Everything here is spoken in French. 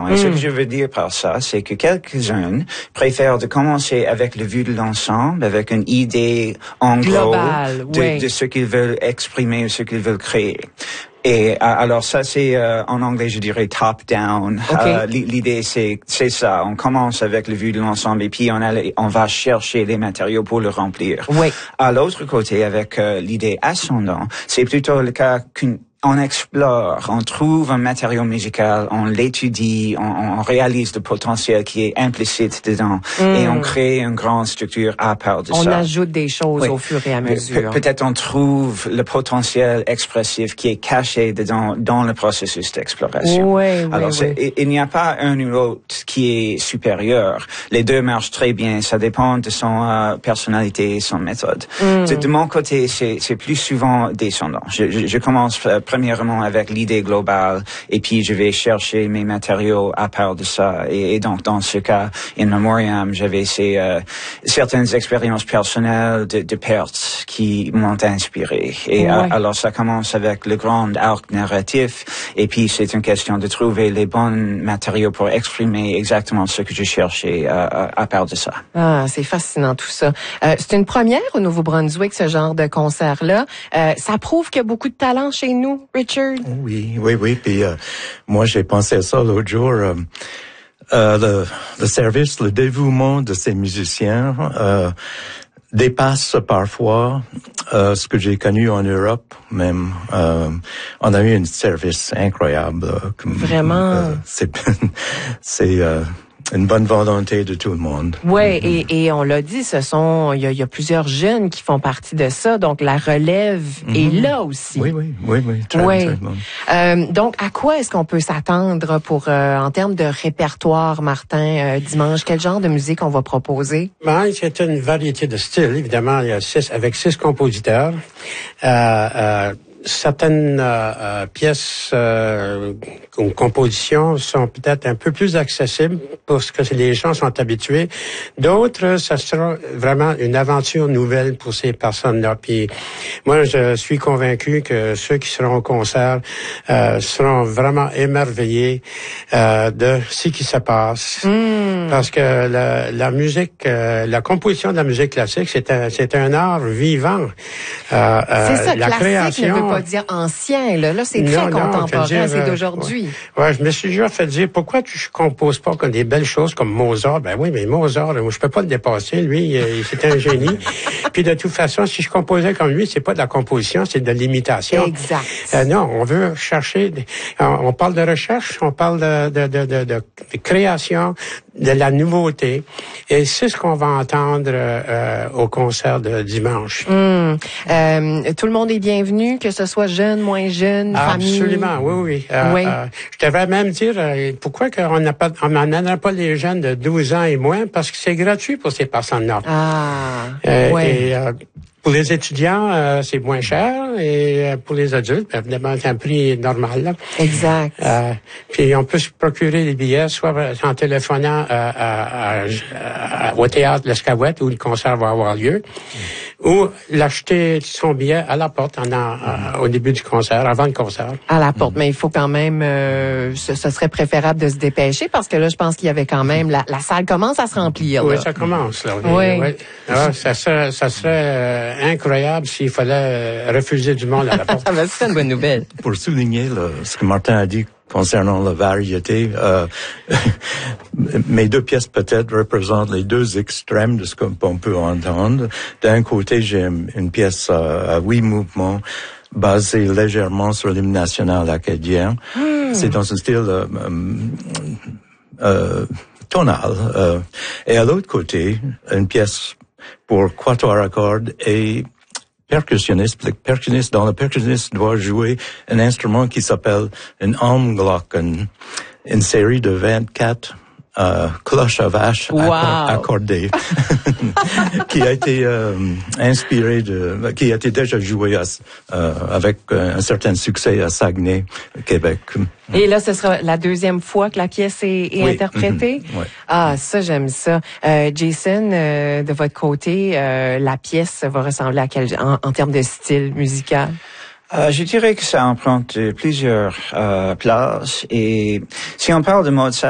ascendant. Et ce que je veux dire par ça, c'est que quelques-uns préfèrent de commencer avec le vue de l'ensemble, avec une idée en global, gros de ce qu'ils veulent exprimer ou ce qu'ils veulent créer. Et alors ça c'est en anglais je dirais top down. Okay. L'idée c'est ça. On commence avec le vue de l'ensemble et puis on va chercher les matériaux pour le remplir. Oui. À l'autre côté avec l'idée ascendant, c'est plutôt le cas on explore, on trouve un matériau musical, on l'étudie, on réalise le potentiel qui est implicite dedans et on crée une grande structure à part de ça. On ajoute des choses au fur et à mesure. Peut-être on trouve le potentiel expressif qui est caché dedans dans le processus d'exploration. Alors il n'y a pas un ou l'autre qui est supérieur. Les deux marchent très bien. Ça dépend de son personnalité et son méthode. De mon côté, c'est plus souvent descendant. Je commence premièrement avec l'idée globale et puis je vais chercher mes matériaux à part de ça. Et donc, dans ce cas, in memoriam, j'avais certaines expériences personnelles de pertes qui m'ont inspiré. Et alors, ça commence avec le grand arc narratif et puis c'est une question de trouver les bons matériaux pour exprimer exactement ce que je cherchais à part de ça. Ah, c'est fascinant tout ça. C'est une première au Nouveau-Brunswick, ce genre de concert-là. Ça prouve qu'il y a beaucoup de talent chez nous. Richard? Oui. Puis moi, j'ai pensé à ça l'autre jour. Le service, le dévouement de ces musiciens dépasse parfois ce que j'ai connu en Europe. Même, on a eu un service incroyable. Vraiment? C'est une bonne volonté de tout le monde. Oui, et on l'a dit, il y a plusieurs jeunes qui font partie de ça, donc la relève est là aussi. Oui, très bon. Donc, à quoi est-ce qu'on peut s'attendre pour, en termes de répertoire, Martin, dimanche? Quel genre de musique on va proposer? C'est une variété de styles, évidemment. Il y a six compositeurs. Certaines pièces ou compositions sont peut-être un peu plus accessibles parce que les gens sont habitués. D'autres, ça sera vraiment une aventure nouvelle pour ces personnes-là. Puis moi, je suis convaincu que ceux qui seront au concert seront vraiment émerveillés de ce qui se passe. Parce que la musique, la composition de la musique classique, c'est un art vivant. C'est ça, la classique création, ne veut pas dire ancien. Là c'est très contemporain, c'est d'aujourd'hui. Ouais, je me suis déjà fait dire, pourquoi tu composes pas comme des belles choses comme Mozart? Ben oui, mais Mozart, je peux pas le dépasser. Lui, c'était un génie. Puis de toute façon, si je composais comme lui, c'est pas de la composition, c'est de l'imitation. Exact. Non, on veut chercher, on parle de recherche, on parle de création, de la nouveauté. Et c'est ce qu'on va entendre au concert de dimanche. Tout le monde est bienvenu, que ce soit jeune, moins jeune, famille. Absolument, oui. Je devrais même dire pourquoi on n'amènerait pas les jeunes de 12 ans et moins, parce que c'est gratuit pour ces personnes-là. Et pour les étudiants, c'est moins cher, et pour les adultes, évidemment, c'est un prix normal. Là. Exact. Puis on peut se procurer des billets, soit en téléphonant au théâtre L'Escavouette, où le concert va avoir lieu, ou l'acheter son billet à la porte au début du concert, avant le concert. À la porte, mais il faut quand même, ce serait préférable de se dépêcher, parce que là, je pense qu'il y avait quand même, la salle commence à se remplir. Oui, là. ça commence. Là. Oui. Alors, ça serait incroyable s'il fallait refuser du monde à la porte. C'est une bonne nouvelle. Pour souligner ce que Martin a dit concernant la variété, mes deux pièces peut-être représentent les deux extrêmes de ce qu'on peut entendre. D'un côté, j'ai une pièce à 8 mouvements basée légèrement sur l'hymne national acadien. C'est dans un style tonal. Et à l'autre côté, une pièce pour quatuor à cordes et percussionniste. Le percussionniste doit jouer un instrument qui s'appelle un Almglocken, une série de 24 cloches à vache accordées, qui a été inspiré qui a été déjà joué avec un certain succès à Saguenay, Québec. Et là, ce sera la deuxième fois que la pièce est interprétée. Oui. Ah, ça, j'aime ça. Jason, de votre côté, la pièce va ressembler à quel en termes de style musical? Je dirais que ça emprunte plusieurs places, et si on parle de Mozart,